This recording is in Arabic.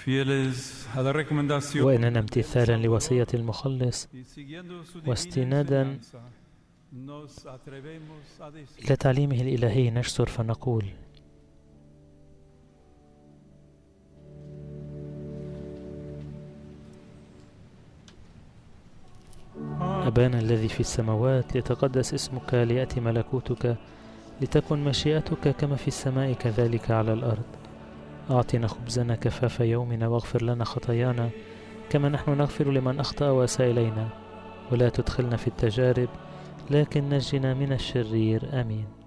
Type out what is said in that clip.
وإننا امتثالا لوصية المخلص واستنادا إلى تعليمه الإلهي نجسر فنقول: أبانا الذي في السماوات، ليتقدس اسمك، ليأتي ملكوتك، لتكن مشيئتك كما في السماء كذلك على الأرض. أعطنا خبزنا كفاف يومنا، واغفر لنا خطايانا كما نحن نغفر لمن أخطأ وأساء إلينا، ولا تدخلنا في التجارب، لكن نجنا من الشرير. آمين.